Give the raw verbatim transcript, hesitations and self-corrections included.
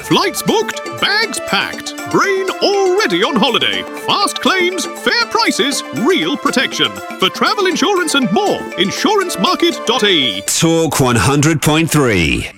Flights booked, bags packed, brain already on holiday. Fast claims, fair prices, real protection. For travel insurance and more, insurance market dot I E. Talk one hundred point three.